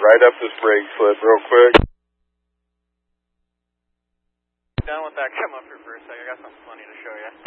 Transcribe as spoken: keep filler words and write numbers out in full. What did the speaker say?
right up this brake slip real quick. Down with that, come up here for a second. I got something funny to show you.